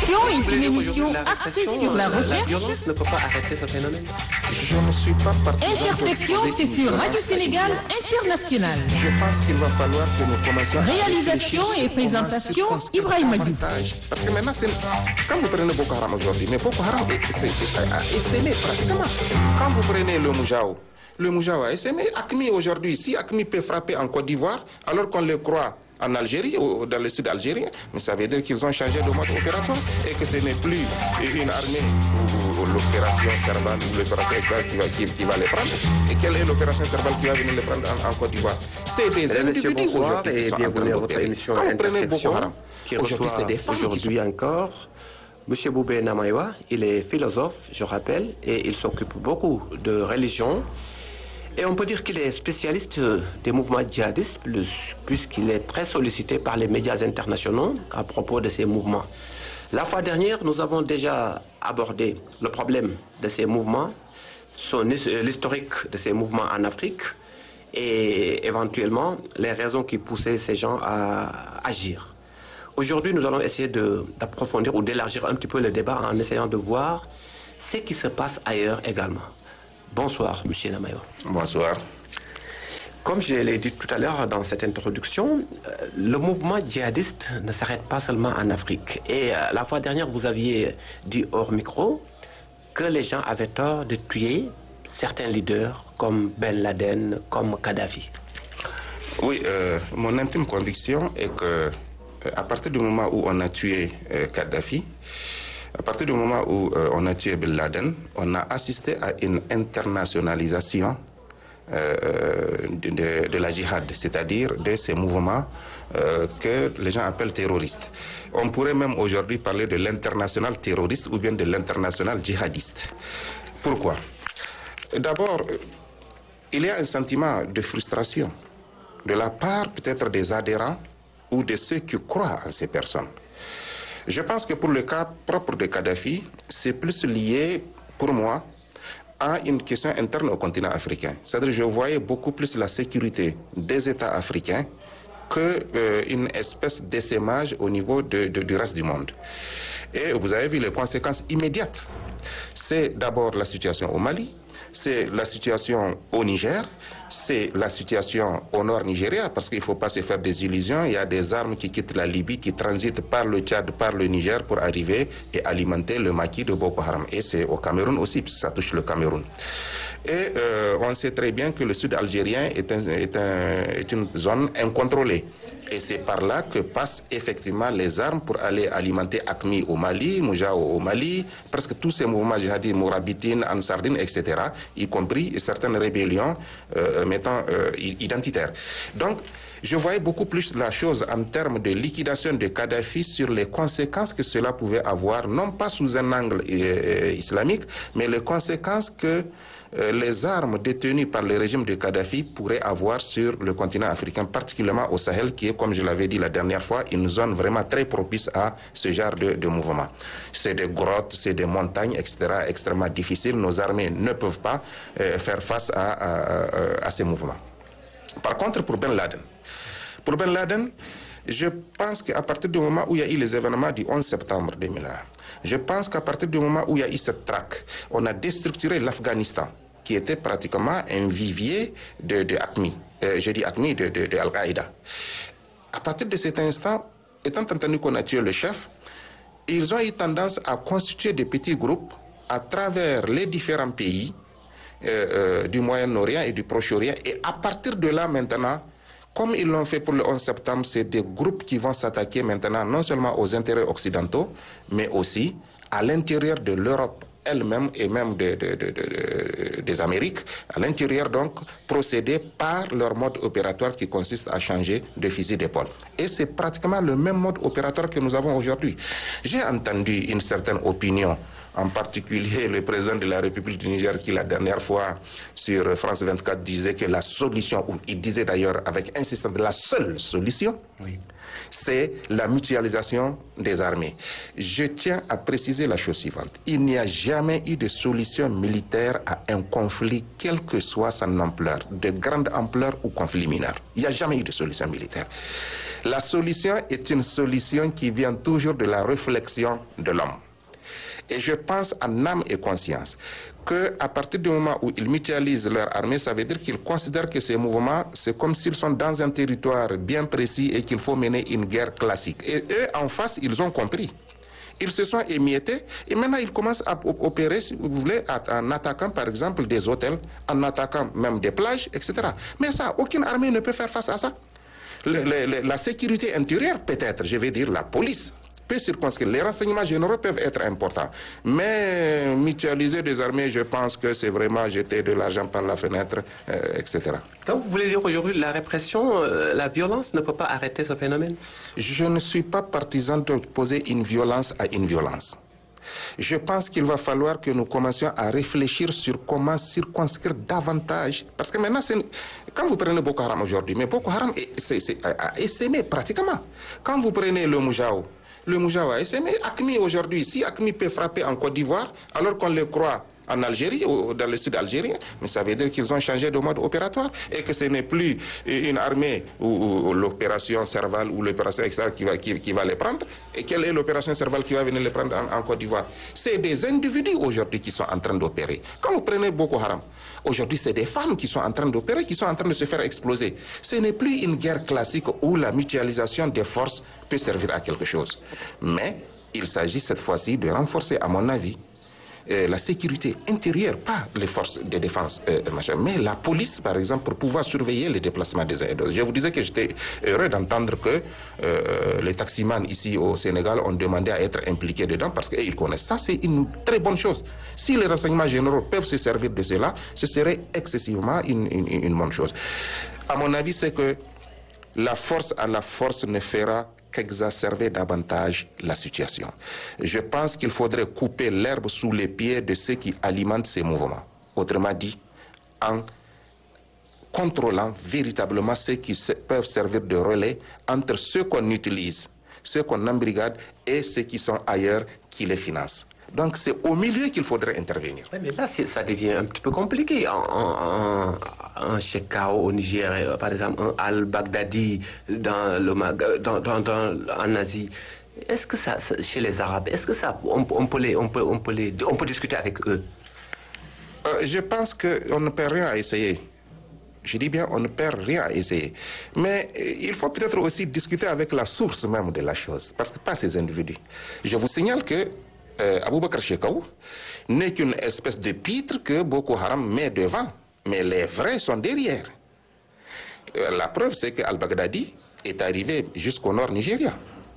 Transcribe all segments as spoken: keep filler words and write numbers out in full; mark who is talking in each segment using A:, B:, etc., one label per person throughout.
A: Intersection est une émission axée sur la recherche.
B: La violence ne peut pas arrêter ce phénomène.
C: Je ne suis pas partisan.
A: Intersection, c'est sur Radio Sénégal International.
C: Je pense qu'il va falloir que nous commencions.
A: Réalisation et présentation, Ibrahima Diouf.
C: Parce que maintenant, quand vous prenez Boko Haram aujourd'hui, mais Boko Haram c'est essaimé pratiquement. Quand vous prenez le Moujao, le Moujao a essaimé. Acmi aujourd'hui, si Acmi peut frapper en Côte d'Ivoire, alors qu'on le croit en Algérie ou dans le sud algérien, mais ça veut dire qu'ils ont changé de mode opératoire et que ce n'est plus une armée ou, ou l'opération Serval ou l'opération Serval qui va, qui, qui va les prendre. Et quelle est l'opération Serval qui va venir les prendre en, en Côte d'Ivoire? C'est des
B: Mesdames,
C: individus
B: Messieurs, bonsoir
C: et
B: bienvenue à votre émission
C: Quand vous prenez Boko
B: Intersection
C: Haram,
B: qui
C: aujourd'hui
B: reçoit
C: c'est des femmes
B: aujourd'hui encore M. Boubé Namaïwa. Il est philosophe, je rappelle, et il s'occupe beaucoup de religion. Et on peut dire qu'il est spécialiste des mouvements djihadistes, puisqu'il est très sollicité par les médias internationaux à propos de ces mouvements. La fois dernière, nous avons déjà abordé le problème de ces mouvements, l'historique de ces mouvements en Afrique et éventuellement les raisons qui poussaient ces gens à agir. Aujourd'hui, nous allons essayer d'approfondir ou d'élargir un petit peu le débat en essayant de voir ce qui se passe ailleurs également. Bonsoir, M. Namayo.
C: Bonsoir.
B: Comme je l'ai dit tout à l'heure dans cette introduction, le mouvement djihadiste ne s'arrête pas seulement en Afrique. Et la fois dernière, vous aviez dit hors micro que les gens avaient tort de tuer certains leaders comme Ben Laden, comme Kadhafi.
C: Oui, euh, mon intime conviction est que à partir du moment où on a tué euh, Kadhafi, à partir du moment où euh, on a tué Ben Laden, on a assisté à une internationalisation euh, de, de, de la djihad, c'est-à-dire de ces mouvements euh, que les gens appellent terroristes. On pourrait même aujourd'hui parler de l'international terroriste ou bien de l'international djihadiste. Pourquoi? D'abord, il y a un sentiment de frustration de la part peut-être des adhérents ou de ceux qui croient en ces personnes. Je pense que pour le cas propre de Kadhafi, c'est plus lié, pour moi, à une question interne au continent africain. C'est-à-dire que je voyais beaucoup plus la sécurité des États africains qu'une euh, espèce d'essaimage au niveau de, de, du reste du monde. Et vous avez vu les conséquences immédiates. C'est d'abord la situation au Mali, c'est la situation au Niger, c'est la situation au nord Nigeria, parce qu'il ne faut pas se faire des illusions. Il y a des armes qui quittent la Libye, qui transitent par le Tchad, par le Niger pour arriver et alimenter le maquis de Boko Haram. Et c'est au Cameroun aussi, puisque ça touche le Cameroun. Et euh, on sait très bien que le sud algérien est, un, est, un, est une zone incontrôlée. Et c'est par là que passent effectivement les armes pour aller alimenter Acmi au Mali, Moujao au Mali, presque tous ces mouvements djihadistes, Mourabitine, Ansardine, et cetera, y compris certaines rébellions euh, mettant euh, identitaires. Donc, je voyais beaucoup plus la chose en termes de liquidation de Kadhafi sur les conséquences que cela pouvait avoir, non pas sous un angle euh, islamique, mais les conséquences que euh, les armes détenues par le régime de Kadhafi pourraient avoir sur le continent africain, particulièrement au Sahel, qui est, comme je l'avais dit la dernière fois, une zone vraiment très propice à ce genre de, de mouvement. C'est des grottes, c'est des montagnes, et cetera, extrêmement difficiles. Nos armées ne peuvent pas euh, faire face à, à, à, à ces mouvements. Par contre, pour Ben Laden, pour Ben Laden, je pense qu'à partir du moment où il y a eu les événements du onze septembre deux mille un, je pense qu'à partir du moment où il y a eu cette traque, on a déstructuré l'Afghanistan, qui était pratiquement un vivier de, de Acmi, euh, je dis Acmi de, de, de Al-Qaïda. À partir de cet instant, étant entendu qu'on a tué le chef, ils ont eu tendance à constituer des petits groupes à travers les différents pays euh, euh, du Moyen-Orient et du Proche-Orient. Et à partir de là, maintenant, comme ils l'ont fait pour le onze septembre, c'est des groupes qui vont s'attaquer maintenant non seulement aux intérêts occidentaux, mais aussi à l'intérieur de l'Europe elle-même et même de, de, de, de, des Amériques, à l'intérieur donc, procéder par leur mode opératoire qui consiste à changer de fusil d'épaule. Et c'est pratiquement le même mode opératoire que nous avons aujourd'hui. J'ai entendu une certaine opinion, en particulier le président de la République du Niger qui la dernière fois sur France vingt-quatre disait que la solution, ou il disait d'ailleurs avec insistance, la seule solution, oui, c'est la mutualisation des armées. Je tiens à préciser la chose suivante. Il n'y a jamais eu de solution militaire à un conflit, quelle que soit son ampleur, de grande ampleur ou conflit mineur. Il n'y a jamais eu de solution militaire. La solution est une solution qui vient toujours de la réflexion de l'homme. Et je pense en âme et conscience qu'à partir du moment où ils mutualisent leur armée, ça veut dire qu'ils considèrent que ces mouvements, c'est comme s'ils sont dans un territoire bien précis et qu'il faut mener une guerre classique. Et eux, en face, ils ont compris. Ils se sont émiettés et maintenant ils commencent à opérer, si vous voulez, en attaquant par exemple des hôtels, en attaquant même des plages, et cetera. Mais ça, aucune armée ne peut faire face à ça. Le, le, la sécurité intérieure, peut-être, je vais dire la police, peut circonscrire. Les renseignements généraux peuvent être importants. Mais mutualiser des armées, je pense que c'est vraiment jeter de l'argent par la fenêtre, euh, et cetera.
B: Donc vous voulez dire aujourd'hui la répression, euh, la violence ne peut pas arrêter ce phénomène?
C: Je ne suis pas partisan d'opposer une violence à une violence. Je pense qu'il va falloir que nous commencions à réfléchir sur comment circonscrire davantage. Parce que maintenant, c'est... quand vous prenez Boko Haram aujourd'hui, mais Boko Haram est, c'est, c'est, a essaimé pratiquement. Quand vous prenez le Moujao, le Moujao a essaimé. Acmi aujourd'hui, si Acmi peut frapper en Côte d'Ivoire, alors qu'on le croit en Algérie, ou dans le sud algérien, mais ça veut dire qu'ils ont changé de mode opératoire et que ce n'est plus une armée ou, ou, ou l'opération Serval ou l'opération extérieure qui va, qui, qui va les prendre. Et quelle est l'opération Serval qui va venir les prendre en, en Côte d'Ivoire? C'est des individus aujourd'hui qui sont en train d'opérer. Quand vous prenez Boko Haram, aujourd'hui c'est des femmes qui sont en train d'opérer, qui sont en train de se faire exploser. Ce n'est plus une guerre classique où la mutualisation des forces peut servir à quelque chose. Mais il s'agit cette fois-ci de renforcer, à mon avis, Euh, la sécurité intérieure, pas les forces de défense, euh, machin, mais la police, par exemple, pour pouvoir surveiller les déplacements des uns et des autres. Je vous disais que j'étais heureux d'entendre que euh, les taximans ici au Sénégal ont demandé à être impliqués dedans parce qu'ils connaissent. Ça, c'est une très bonne chose. Si les renseignements généraux peuvent se servir de cela, ce serait excessivement une, une, une bonne chose. À mon avis, c'est que la force à la force ne fera qu'exacerber davantage la situation. Je pense qu'il faudrait couper l'herbe sous les pieds de ceux qui alimentent ces mouvements. Autrement dit, en contrôlant véritablement ceux qui se, peuvent servir de relais entre ceux qu'on utilise, ceux qu'on embrigade et ceux qui sont ailleurs qui les financent. Donc c'est au milieu qu'il faudrait intervenir.
B: Oui, mais là, ça devient un petit peu compliqué. Un, un Chekao au Niger, par exemple, un Al-Baghdadi dans le, dans, dans, dans, en Asie. Est-ce que ça, chez les Arabes, est-ce que ça, on, on, peut les, on, peut, on, peut les, on peut discuter avec eux?
C: euh, Je pense qu'on ne perd rien à essayer. Je dis bien, on ne perd rien à essayer. Mais euh, il faut peut-être aussi discuter avec la source même de la chose, parce que pas ces individus. Je vous signale que Euh, Aboubakar Shekau n'est qu'une espèce de pitre que Boko Haram met devant, mais les vrais sont derrière. Euh, la preuve, c'est que Al-Baghdadi est arrivé jusqu'au nord Nigeria.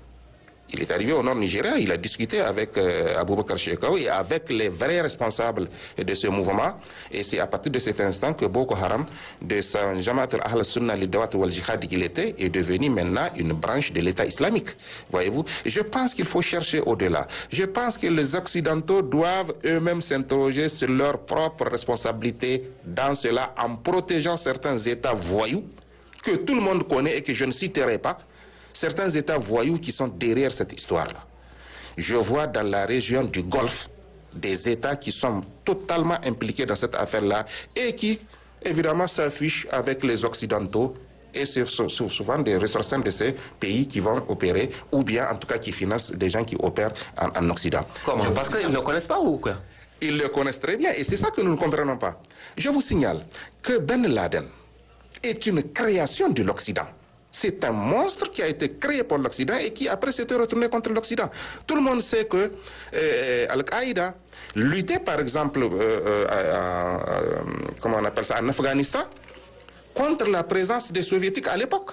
C: Il est arrivé au nord Nigeria, il a discuté avec euh, Aboubakar Shekau et avec les vrais responsables de ce mouvement. Et c'est à partir de cet instant que Boko Haram, de son Jamaat al-Ahl-Sunnah al-Dawat wal-Jihad qu'il était, est devenu maintenant une branche de l'État islamique. Voyez-vous? Je pense qu'il faut chercher au-delà. Je pense que les Occidentaux doivent eux-mêmes s'interroger sur leur propre responsabilité dans cela, en protégeant certains États voyous que tout le monde connaît et que je ne citerai pas. Certains États voyous qui sont derrière cette histoire-là. Je vois dans la région du Golfe des États qui sont totalement impliqués dans cette affaire-là et qui, évidemment, s'affichent avec les Occidentaux. Et c'est souvent des ressortissants de ces pays qui vont opérer, ou bien, en tout cas, qui financent des gens qui opèrent en, en Occident.
B: Comment? Parce qu'ils ne le connaissent pas ou quoi?
C: Ils le connaissent très bien et c'est ça que nous ne comprenons pas. Je vous signale que Ben Laden est une création de l'Occident. C'est un monstre qui a été créé par l'Occident et qui après s'était retourné contre l'Occident. Tout le monde sait que euh, Al-Qaïda luttait par exemple, euh, euh, euh, euh, comment on appelle ça, en Afghanistan, contre la présence des Soviétiques à l'époque.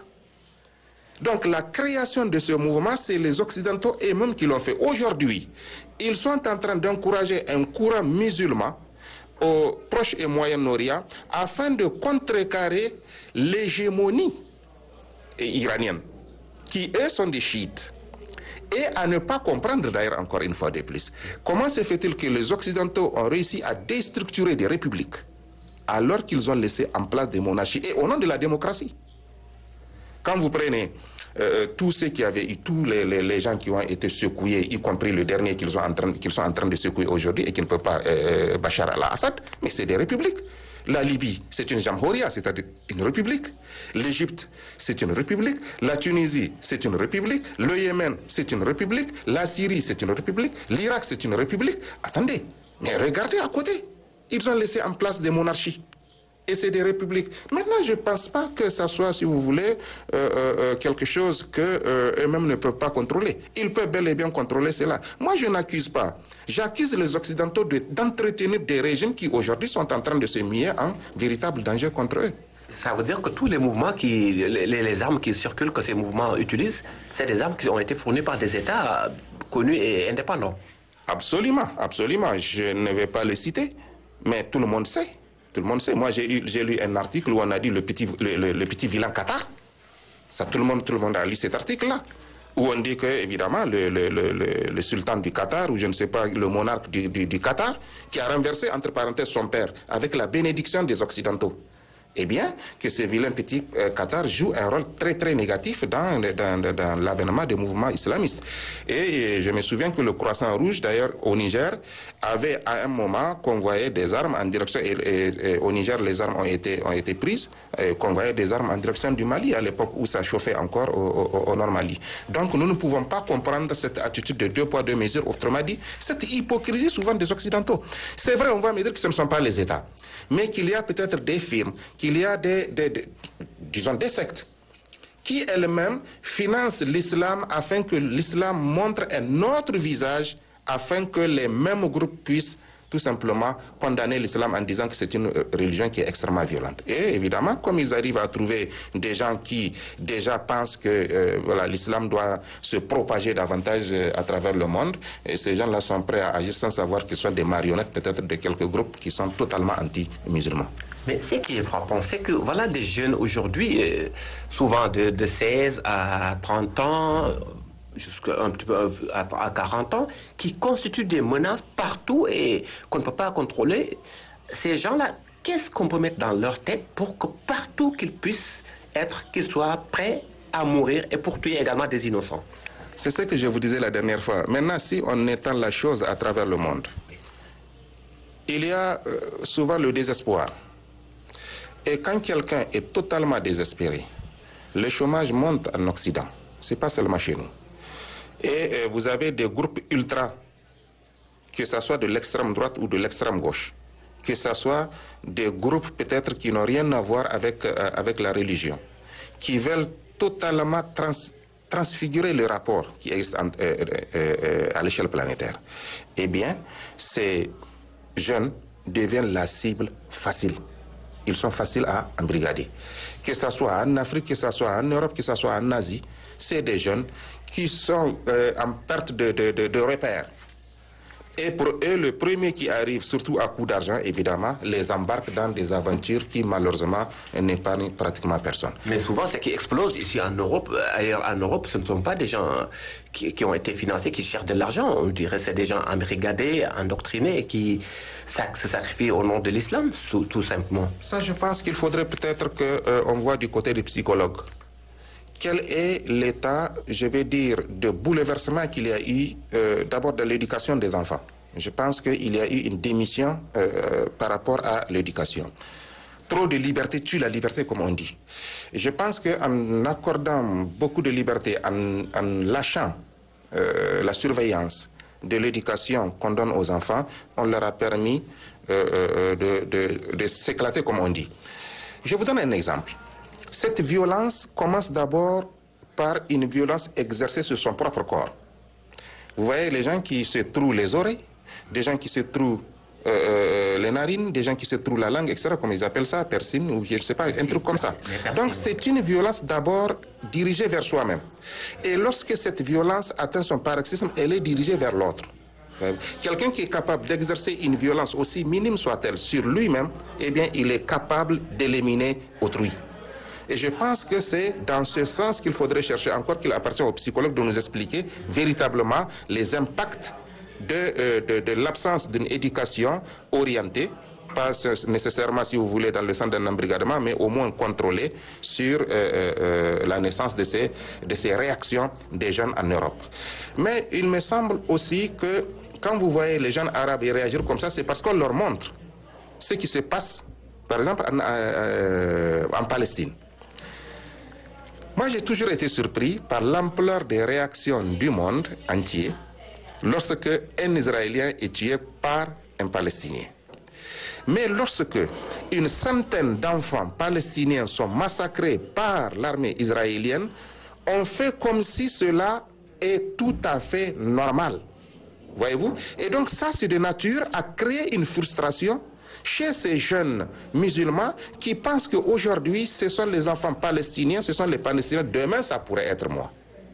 C: Donc la création de ce mouvement, c'est les Occidentaux eux-mêmes qui l'ont fait. Aujourd'hui, ils sont en train d'encourager un courant musulman au Proche et Moyen-Orient afin de contrecarrer l'hégémonie iranienne, qui eux sont des chiites. Et à ne pas comprendre d'ailleurs encore une fois de plus, comment se fait-il que les Occidentaux ont réussi à déstructurer des républiques alors qu'ils ont laissé en place des monarchies et au nom de la démocratie? Quand vous prenez euh, tous ceux qui avaient eu, tous les, les, les gens qui ont été secoués, y compris le dernier qu'ils sont en train, qu'ils sont en train de secouer aujourd'hui et qui ne peut pas, euh, Bachar al-Assad, mais c'est des républiques. La Libye, c'est une jamhouria, c'est-à-dire une république. L'Égypte, c'est une république. La Tunisie, c'est une république. Le Yémen, c'est une république. La Syrie, c'est une république. L'Irak, c'est une république. Attendez, mais regardez à côté. Ils ont laissé en place des monarchies. Et c'est des républiques. Maintenant, je ne pense pas que ça soit, si vous voulez, euh, euh, quelque chose qu'eux euh, mêmes ne peuvent pas contrôler. Ils peuvent bel et bien contrôler cela. Moi, je n'accuse pas. J'accuse les Occidentaux de, d'entretenir des régimes qui, aujourd'hui, sont en train de se muer en véritable danger contre eux.
B: Ça veut dire que tous les mouvements, qui, les, les armes qui circulent, que ces mouvements utilisent, c'est des armes qui ont été fournies par des États connus et indépendants.
C: Absolument, absolument. Je ne vais pas les citer, mais tout le monde sait. Tout le monde sait. Moi, j'ai, eu, j'ai lu un article où on a dit le petit, le, le, le petit vilain Qatar. Ça, tout le monde, tout le monde a lu cet article-là. Où on dit que, évidemment, le, le, le, le sultan du Qatar, ou je ne sais pas, le monarque du, du, du Qatar, qui a renversé, entre parenthèses, son père, avec la bénédiction des Occidentaux. Eh bien, que ce vilain petit euh, Qatar joue un rôle très très négatif dans, dans, dans, dans l'avènement des mouvements islamistes. Et, et je me souviens que le Croissant Rouge, d'ailleurs, au Niger, avait à un moment convoyé des armes en direction, et, et, et au Niger, les armes ont été, ont été prises, et convoyé des armes en direction du Mali, à l'époque où ça chauffait encore au, au, au Nord Mali. Donc, nous ne pouvons pas comprendre cette attitude de deux poids, deux mesures, autrement dit, cette hypocrisie souvent des Occidentaux. C'est vrai, on va me dire que ce ne sont pas les États, mais qu'il y a peut-être des firmes, qu'il y a des, des, des, disons, des sectes qui elles-mêmes financent l'islam afin que l'islam montre un autre visage, afin que les mêmes groupes puissent tout simplement condamner l'islam en disant que c'est une religion qui est extrêmement violente. Et évidemment, comme ils arrivent à trouver des gens qui déjà pensent que euh, voilà, l'islam doit se propager davantage à travers le monde, et ces gens-là sont prêts à agir sans savoir qu'ils sont des marionnettes peut-être de quelques groupes qui sont totalement anti-musulmans.
B: Mais ce qui est frappant, c'est que voilà des jeunes aujourd'hui, euh, souvent de, de seize à trente ans, jusqu'à un petit peu à, à quarante ans, qui constituent des menaces partout et qu'on ne peut pas contrôler. Ces gens-là, qu'est-ce qu'on peut mettre dans leur tête pour que partout qu'ils puissent être, qu'ils soient prêts à mourir et pour tuer également des innocents?
C: C'est ce que je vous disais la dernière fois. Maintenant, si on étend la chose à travers le monde, il y a euh, souvent le désespoir. Et quand quelqu'un est totalement désespéré, le chômage monte en Occident. Ce n'est pas seulement chez nous. Et euh, vous avez des groupes ultra, que ce soit de l'extrême droite ou de l'extrême gauche, que ce soit des groupes peut-être qui n'ont rien à voir avec, euh, avec la religion, qui veulent totalement trans, transfigurer le rapport qui existe en, euh, euh, euh, à l'échelle planétaire. Eh bien, ces jeunes deviennent la cible facile. Ils sont faciles à embrigader. Que ce soit en Afrique, que ce soit en Europe, que ce soit en Asie, c'est des jeunes qui sont euh, en perte de, de, de, de repères. Et pour eux, le premier qui arrive, surtout à coup d'argent, évidemment, les embarque dans des aventures qui, malheureusement, n'épargnent pratiquement personne.
B: Mais souvent, ce qui explose ici en Europe, ailleurs en Europe, ce ne sont pas des gens qui, qui ont été financés, qui cherchent de l'argent. On dirait que c'est des gens embrigadés, endoctrinés, qui se sacrifient au nom de l'islam, tout, tout simplement.
C: Ça, je pense qu'il faudrait peut-être qu'on euh, voit du côté des psychologues. Quel est l'état, je vais dire, de bouleversement qu'il y a eu euh, d'abord dans l'éducation des enfants? Je pense qu'il y a eu une démission euh, par rapport à l'éducation. Trop de liberté tue la liberté, comme on dit. Je pense qu'en accordant beaucoup de liberté, en, en lâchant euh, la surveillance de l'éducation qu'on donne aux enfants, on leur a permis euh, de, de, de s'éclater, comme on dit. Je vous donne un exemple. Cette violence commence d'abord par une violence exercée sur son propre corps. Vous voyez les gens qui se trouent les oreilles, des gens qui se trouent euh, euh, les narines, des gens qui se trouent la langue, et cetera, comme ils appellent ça, persine, ou je ne sais pas, un truc comme ça. Donc c'est une violence d'abord dirigée vers soi-même. Et lorsque cette violence atteint son paroxysme, elle est dirigée vers l'autre. Quelqu'un qui est capable d'exercer une violence aussi minime soit-elle sur lui-même, eh bien il est capable d'éliminer autrui. Et je pense que c'est dans ce sens qu'il faudrait chercher, encore qu'il appartient aux psychologues de nous expliquer véritablement les impacts de, euh, de, de l'absence d'une éducation orientée, pas nécessairement, si vous voulez, dans le sens d'un embrigadement, mais au moins contrôlée sur euh, euh, la naissance de ces, de ces réactions des jeunes en Europe. Mais il me semble aussi que quand vous voyez les jeunes arabes réagir comme ça, c'est parce qu'on leur montre ce qui se passe par exemple en, euh, en Palestine. Moi, j'ai toujours été surpris par l'ampleur des réactions du monde entier lorsque un Israélien est tué par un Palestinien. Mais lorsque une centaine d'enfants palestiniens sont massacrés par l'armée israélienne, on fait comme si cela est tout à fait normal. Voyez-vous? Et donc ça, c'est de nature à créer une frustration chez ces jeunes musulmans qui pensent qu'aujourd'hui, ce sont les enfants palestiniens, ce sont les Palestiniens, demain, ça pourrait être moi.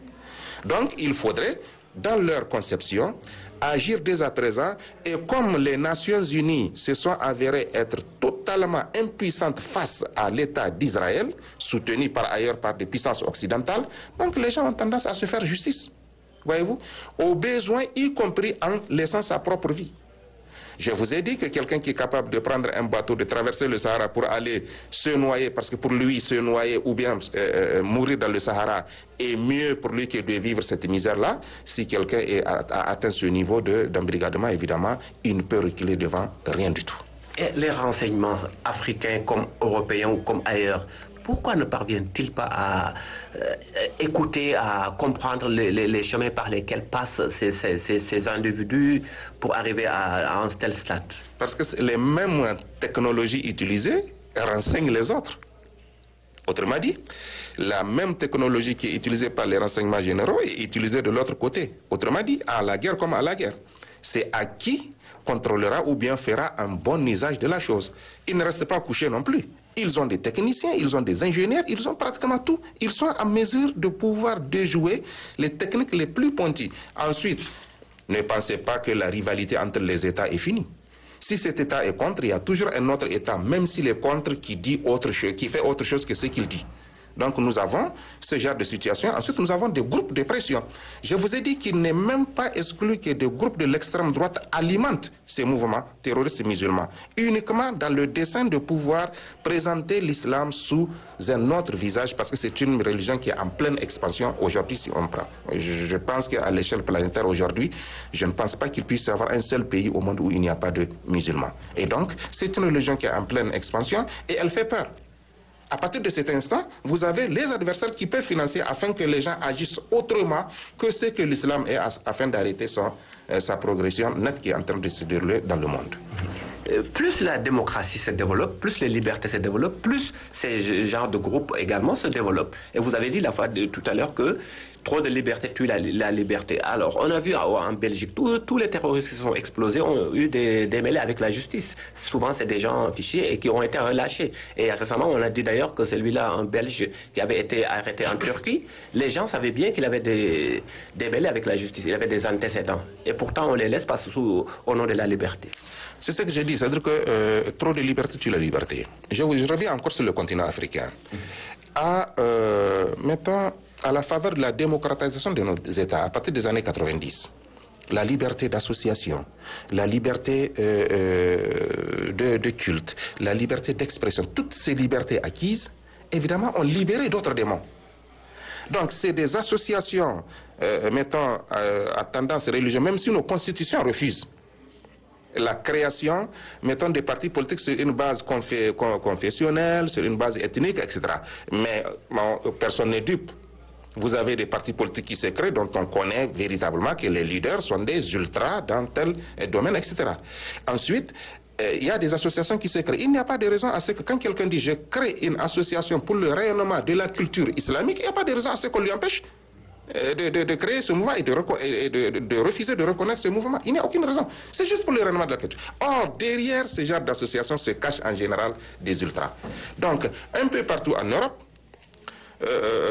C: Donc, il faudrait, dans leur conception, agir dès à présent, et comme les Nations Unies se sont avérées être totalement impuissantes face à l'État d'Israël, soutenu par ailleurs par des puissances occidentales, donc les gens ont tendance à se faire justice, voyez-vous, au besoin, y compris en laissant sa propre vie. Je vous ai dit que quelqu'un qui est capable de prendre un bateau, de traverser le Sahara pour aller se noyer, parce que pour lui, se noyer ou bien euh, mourir dans le Sahara est mieux pour lui que de vivre cette misère-là. Si quelqu'un est, a, a atteint ce niveau d'embrigadement, évidemment, il ne peut reculer devant rien du tout.
B: Et les renseignements africains comme européens ou comme ailleurs, pourquoi ne parviennent-ils pas à euh, écouter, à comprendre les, les, les chemins par lesquels passent ces, ces, ces, ces individus pour arriver à, à un tel stade?
C: Parce que les mêmes technologies utilisées renseignent les autres. Autrement dit, la même technologie qui est utilisée par les renseignements généraux est utilisée de l'autre côté. Autrement dit, à la guerre comme à la guerre. C'est à qui contrôlera ou bien fera un bon usage de la chose. Ils ne restent pas couchés non plus. Ils ont des techniciens, ils ont des ingénieurs, ils ont pratiquement tout. Ils sont en mesure de pouvoir déjouer les techniques les plus pointues. Ensuite, ne pensez pas que la rivalité entre les États est finie. Si cet État est contre, il y a toujours un autre État, même s'il est contre, qui dit autre chose, qui fait autre chose que ce qu'il dit. Donc nous avons ce genre de situation. Ensuite, nous avons des groupes de pression. Je vous ai dit qu'il n'est même pas exclu que des groupes de l'extrême droite alimentent ces mouvements terroristes musulmans, uniquement dans le dessein de pouvoir présenter l'islam sous un autre visage, parce que c'est une religion qui est en pleine expansion aujourd'hui, si on prend. Je, je pense qu'à l'échelle planétaire aujourd'hui, je ne pense pas qu'il puisse y avoir un seul pays au monde où il n'y a pas de musulmans. Et donc, c'est une religion qui est en pleine expansion et elle fait peur. À partir de cet instant, vous avez les adversaires qui peuvent financer afin que les gens agissent autrement que ce que l'islam est, afin d'arrêter son, euh, sa progression nette qui est en train de se dérouler dans le monde.
B: Plus la démocratie se développe, plus les libertés se développent, plus ces genres de groupes également se développent. Et vous avez dit la fois de, tout à l'heure que trop de liberté tue la, la liberté. Alors, on a vu en Belgique, tous, tous les terroristes qui sont explosés ont eu des, des mêlées avec la justice. Souvent, c'est des gens fichés et qui ont été relâchés. Et récemment, on a dit d'ailleurs que celui-là, un Belge qui avait été arrêté en Turquie, les gens savaient bien qu'il avait des, des mêlées avec la justice. Il avait des antécédents. Et pourtant, on les laisse passer sous, au nom de la liberté.
C: C'est ce que j'ai dit, c'est-à-dire que euh, trop de liberté tue la liberté. Je, je reviens encore sur le continent africain. À, euh, mettons, à la faveur de la démocratisation de nos États, à partir des années quatre-vingt-dix, la liberté d'association, la liberté euh, euh, de, de culte, la liberté d'expression, toutes ces libertés acquises, évidemment, ont libéré d'autres démons. Donc, c'est des associations, euh, mettons, euh, à tendance religieuse, même si nos constitutions refusent la création, mettons, des partis politiques sur une base confé confessionnelle, sur une base ethnique, et cetera. Mais bon, personne n'est dupe. Vous avez des partis politiques qui se créent dont on connaît véritablement que les leaders sont des ultras dans tel domaine, et cetera. Ensuite, euh, il y a des associations qui se créent. Il n'y a pas de raison à ce que quand quelqu'un dit « je crée une association pour le rayonnement de la culture islamique », il n'y a pas de raison à ce qu'on lui empêche De, de, de créer ce mouvement et, de, et de, de, de refuser de reconnaître ce mouvement. Il n'y a aucune raison. C'est juste pour le rayonnement de la culture. Or, derrière ce genre d'associations se cachent en général des ultras. Donc, un peu partout en Europe, euh,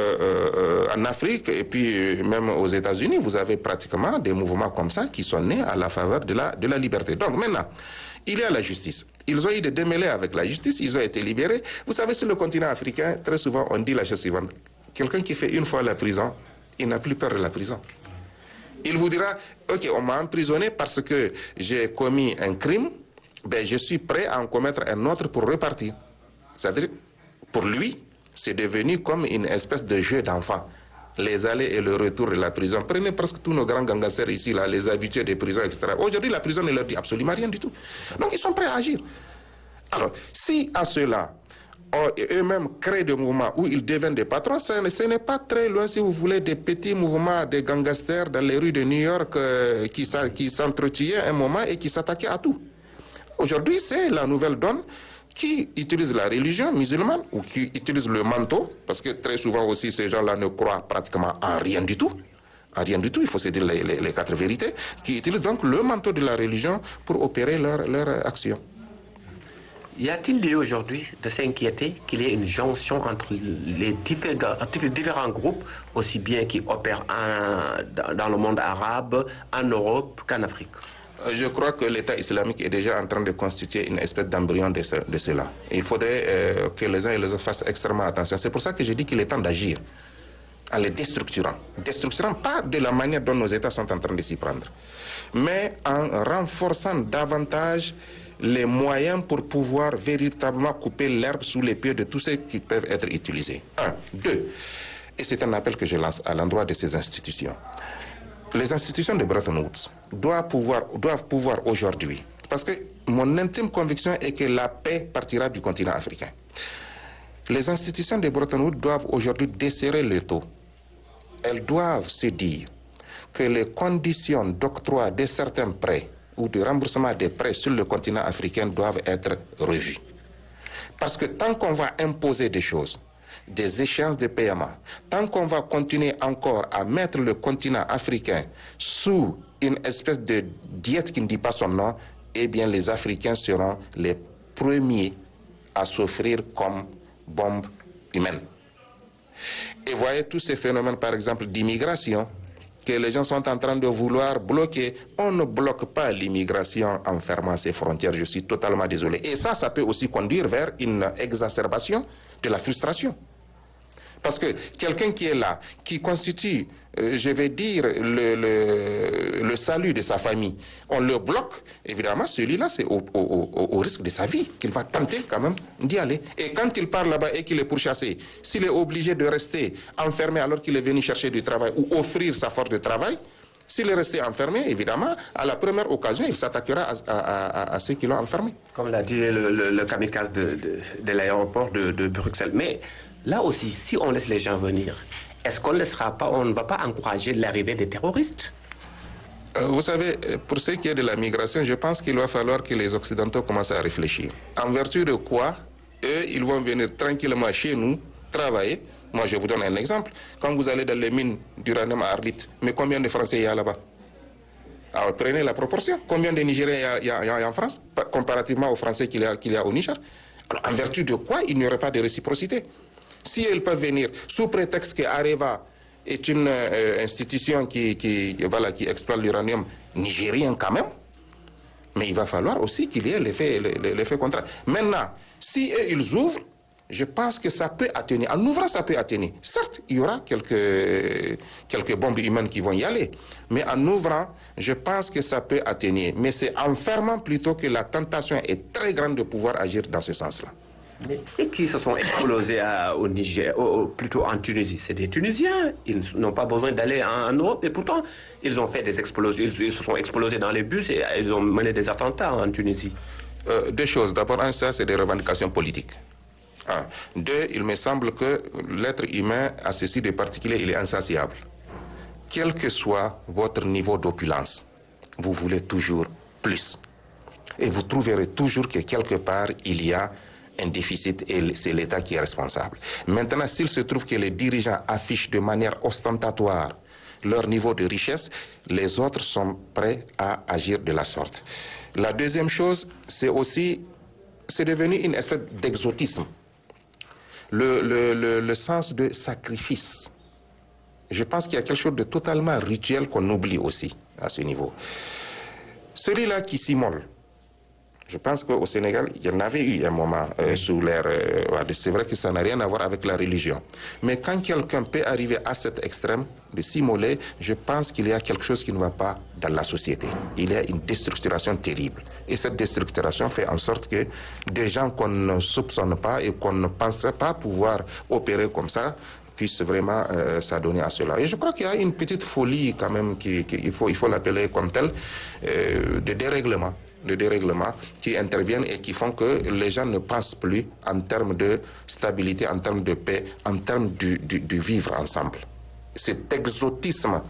C: euh, en Afrique et puis même aux États-Unis, vous avez pratiquement des mouvements comme ça qui sont nés à la faveur de la, de la liberté. Donc maintenant, il y a la justice. Ils ont eu des démêlés avec la justice, ils ont été libérés. Vous savez, sur le continent africain, très souvent, on dit la chose suivante. Quelqu'un qui fait une fois la prison, il n'a plus peur de la prison. Il vous dira, ok, on m'a emprisonné parce que j'ai commis un crime, ben je suis prêt à en commettre un autre pour repartir. C'est-à-dire, pour lui, c'est devenu comme une espèce de jeu d'enfant. Les allées et le retour de la prison. Prenez presque tous nos grands gangasseurs ici, là, les habitués des prisons, et cetera. Aujourd'hui, la prison ne leur dit absolument rien du tout. Donc, ils sont prêts à agir. Alors, si à cela, eux-mêmes créent des mouvements où ils deviennent des patrons, ce n'est pas très loin, si vous voulez, des petits mouvements de gangsters dans les rues de New York euh, qui, qui s'entretuaient un moment et qui s'attaquaient à tout. Aujourd'hui, c'est la nouvelle donne qui utilise la religion musulmane ou qui utilise le manteau, parce que très souvent aussi, ces gens-là ne croient pratiquement en rien du tout. En rien du tout, il faut se dire les, les, les quatre vérités, qui utilisent donc le manteau de la religion pour opérer leur, leur action.
B: Y a-t-il lieu aujourd'hui de s'inquiéter qu'il y ait une jonction entre les différents, les différents groupes, aussi bien qui opèrent en, dans le monde arabe, en Europe qu'en Afrique?
C: Je crois que l'État islamique est déjà en train de constituer une espèce d'embryon de, ce, de cela. Il faudrait euh, que les uns et les autres fassent extrêmement attention. C'est pour ça que je dis qu'il est temps d'agir en les déstructurant. Déstructurant pas de la manière dont nos États sont en train de s'y prendre, mais en renforçant davantage les moyens pour pouvoir véritablement couper l'herbe sous les pieds de tous ceux qui peuvent être utilisés. Un. Deux. Et c'est un appel que je lance à l'endroit de ces institutions. Les institutions de Bretton Woods doivent pouvoir, doivent pouvoir aujourd'hui, parce que mon intime conviction est que la paix partira du continent africain. Les institutions de Bretton Woods doivent aujourd'hui desserrer le taux. Elles doivent se dire que les conditions d'octroi de certains prêts ou de remboursement des prêts sur le continent africain doivent être revues. Parce que tant qu'on va imposer des choses, des échéances de paiement, tant qu'on va continuer encore à mettre le continent africain sous une espèce de diète qui ne dit pas son nom, eh bien les Africains seront les premiers à souffrir comme bombes humaines. Et voyez tous ces phénomènes, par exemple, d'immigration, que les gens sont en train de vouloir bloquer. On ne bloque pas l'immigration en fermant ses frontières, je suis totalement désolé. Et ça, ça peut aussi conduire vers une exacerbation de la frustration. Parce que quelqu'un qui est là, qui constitue, euh, je vais dire, le, le, le salut de sa famille, on le bloque, évidemment, celui-là, c'est au, au, au, au risque de sa vie qu'il va tenter quand même d'y aller. Et quand il part là-bas et qu'il est pourchassé, s'il est obligé de rester enfermé alors qu'il est venu chercher du travail ou offrir sa force de travail, s'il est resté enfermé, évidemment, à la première occasion, il s'attaquera à, à, à, à ceux qui l'ont enfermé.
B: Comme l'a dit le, le, le kamikaze de, de, de l'aéroport de, de Bruxelles. Mais là aussi, si on laisse les gens venir, est-ce qu'on ne laissera pas, on ne va pas encourager l'arrivée des terroristes?
C: euh, Vous savez, pour ce qui est de la migration, je pense qu'il va falloir que les Occidentaux commencent à réfléchir. En vertu de quoi, eux, ils vont venir tranquillement chez nous, travailler. Moi, je vous donne un exemple. Quand vous allez dans les mines d'uranium à Arlit, mais combien de Français il y a là-bas? Alors, prenez la proportion. Combien de Nigériens il y a, il y a, il y a en France, comparativement aux Français qu'il y a, qu'il y a au Niger? Alors, en vertu de quoi il n'y aurait pas de réciprocité? Si elles peuvent venir sous prétexte que Areva est une euh, institution qui, qui, voilà, qui exploite l'uranium nigérien quand même, mais il va falloir aussi qu'il y ait l'effet, l'effet contraire. Maintenant, si eux, ils ouvrent, je pense que ça peut atténuer. En ouvrant, ça peut atténuer. Certes, il y aura quelques, quelques bombes humaines qui vont y aller, mais en ouvrant, je pense que ça peut atténuer. Mais c'est en fermant plutôt que la tentation est très grande de pouvoir agir dans ce sens-là.
B: Mais ceux qui se sont explosés à, au Niger, au, plutôt en Tunisie, c'est des Tunisiens. Ils n'ont pas besoin d'aller en, en Europe. Et pourtant, ils ont fait des explosions. Ils, ils se sont explosés dans les bus et ils ont mené des attentats en Tunisie.
C: Euh, deux choses. D'abord, un, ça, c'est des revendications politiques. Un. Deux, il me semble que l'être humain a ceci de particulier, il est insatiable. Quel que soit votre niveau d'opulence, vous voulez toujours plus. Et vous trouverez toujours que quelque part, il y a un déficit et c'est l'État qui est responsable. Maintenant, s'il se trouve que les dirigeants affichent de manière ostentatoire leur niveau de richesse, les autres sont prêts à agir de la sorte. La deuxième chose, c'est aussi, c'est devenu une espèce d'exotisme. Le, le, le, le sens de sacrifice. Je pense qu'il y a quelque chose de totalement rituel qu'on oublie aussi à ce niveau. Celui-là qui s'immole, je pense qu'au Sénégal, il y en avait eu un moment euh, sous l'ère... Euh, c'est vrai que ça n'a rien à voir avec la religion. Mais quand quelqu'un peut arriver à cet extrême de s'immoler, je pense qu'il y a quelque chose qui ne va pas dans la société. Il y a une déstructuration terrible. Et cette déstructuration fait en sorte que des gens qu'on ne soupçonne pas et qu'on ne penserait pas pouvoir opérer comme ça puissent vraiment euh, s'adonner à cela. Et je crois qu'il y a une petite folie quand même, qui, qui, il faut, il faut l'appeler comme telle, euh, de dérèglement. de dérèglement qui interviennent et qui font que les gens ne pensent plus en termes de stabilité, en termes de paix, en termes du, du, du vivre ensemble. Cet exotisme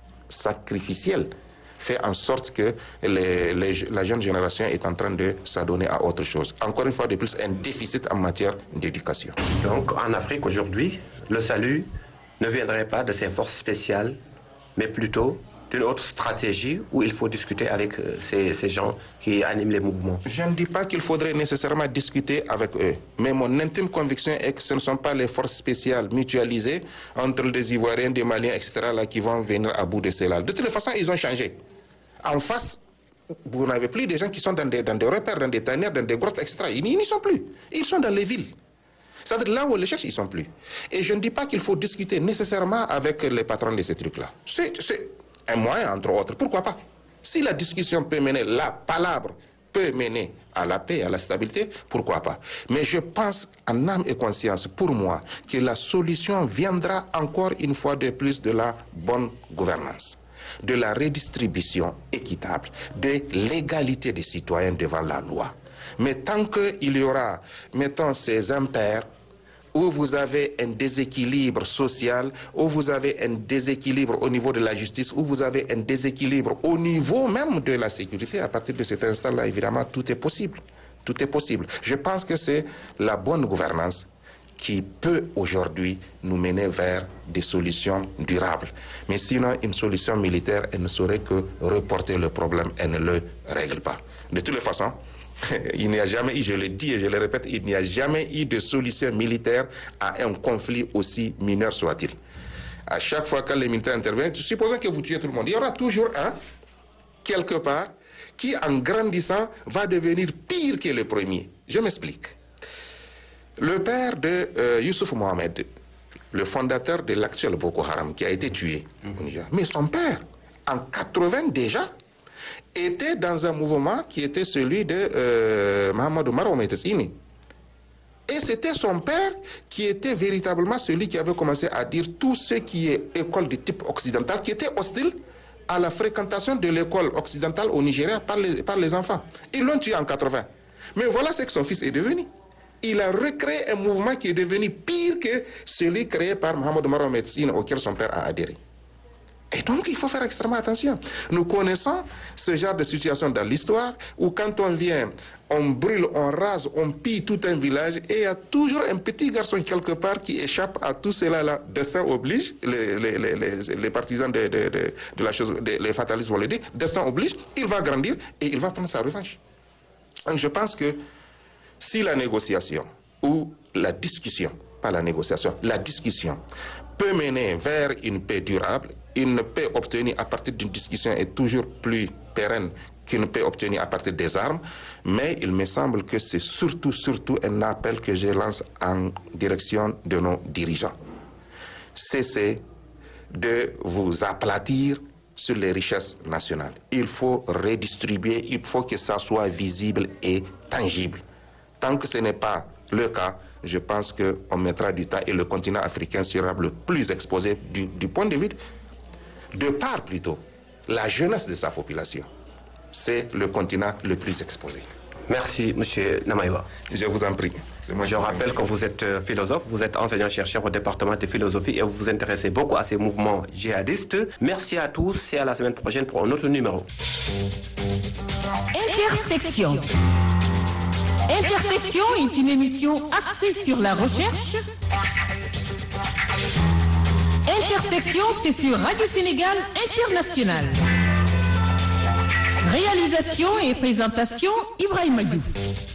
C: sacrificiel fait en sorte que les, les, la jeune génération est en train de s'adonner à autre chose. Encore une fois de plus, un déficit en matière d'éducation.
B: Donc en Afrique aujourd'hui, le salut ne viendrait pas de ces forces spéciales, mais plutôt d'une autre stratégie où il faut discuter avec ces, ces gens qui animent les mouvements.
C: Je ne dis pas qu'il faudrait nécessairement discuter avec eux, mais mon intime conviction est que ce ne sont pas les forces spéciales mutualisées entre des Ivoiriens, des Maliens, et cetera là, qui vont venir à bout de cela. De toute façon, ils ont changé. En face, vous n'avez plus des gens qui sont dans des, dans des repères, dans des tanières, dans des grottes, et cetera. Ils n'y sont plus. Ils sont dans les villes. C'est-à-dire là où on les cherche, ils ne sont plus. Et je ne dis pas qu'il faut discuter nécessairement avec les patrons de ces trucs-là. C'est... c'est un moyen, entre autres. Pourquoi pas? Si la discussion peut mener, la palabre peut mener à la paix, à la stabilité, pourquoi pas? Mais je pense, en âme et conscience, pour moi, que la solution viendra encore une fois de plus de la bonne gouvernance, de la redistribution équitable, de l'égalité des citoyens devant la loi. Mais tant qu'il y aura, mettons, ces impairs, où vous avez un déséquilibre social, où vous avez un déséquilibre au niveau de la justice, où vous avez un déséquilibre au niveau même de la sécurité, à partir de cet instant-là, évidemment, tout est possible. Tout est possible. Je pense que c'est la bonne gouvernance qui peut aujourd'hui nous mener vers des solutions durables. Mais sinon, une solution militaire, elle ne saurait que reporter le problème, elle ne le règle pas. De toutes les façons, il n'y a jamais eu, je le dis et je le répète, il n'y a jamais eu de solution militaire à un conflit aussi mineur soit-il. À chaque fois que les militaires interviennent, supposons que vous tuez tout le monde, il y aura toujours un, quelque part, qui en grandissant va devenir pire que le premier. Je m'explique. Le père de euh, Youssouf Mohamed, le fondateur de l'actuel Boko Haram, qui a été tué, mmh. mais son père, en quatre-vingts déjà, était dans un mouvement qui était celui de euh, Mohamed Omar Omeitesini. Et c'était son père qui était véritablement celui qui avait commencé à dire tout ce qui est école de type occidental, qui était hostile à la fréquentation de l'école occidentale au Nigeria par les, par les enfants. Ils l'ont tué en quatre-vingts. Mais voilà ce que son fils est devenu. Il a recréé un mouvement qui est devenu pire que celui créé par Mohamed Omar Omeitesini, auquel son père a adhéré. Et donc, il faut faire extrêmement attention. Nous connaissons ce genre de situation dans l'histoire où quand on vient, on brûle, on rase, on pille tout un village et il y a toujours un petit garçon quelque part qui échappe à tout cela là. Destin oblige, les, les, les, les, les partisans de, de, de, de la chose, de, les fatalistes vont le dire, destin oblige, il va grandir et il va prendre sa revanche. Donc, je pense que si la négociation ou la discussion, pas la négociation, la discussion peut mener vers une paix durable, une paix obtenue à partir d'une discussion est toujours plus pérenne qu'une paix obtenue à partir des armes, mais il me semble que c'est surtout, surtout un appel que je lance en direction de nos dirigeants. Cessez de vous aplatir sur les richesses nationales. Il faut redistribuer, il faut que ça soit visible et tangible. Tant que ce n'est pas le cas, je pense qu'on mettra du temps et le continent africain sera le plus exposé du, du point de vue, de part plutôt, la jeunesse de sa population. C'est le continent le plus exposé.
B: Merci, M. Namaïwa.
C: Je vous en prie.
B: Je rappelle que vous êtes philosophe, vous êtes enseignant-chercheur au département de philosophie et vous vous intéressez beaucoup à ces mouvements djihadistes. Merci à tous et à la semaine prochaine pour un autre numéro.
A: Intersection. Intersection est une émission axée sur la recherche. Intersection, c'est sur Radio Sénégal International. Réalisation et présentation, Ibrahima Diouf.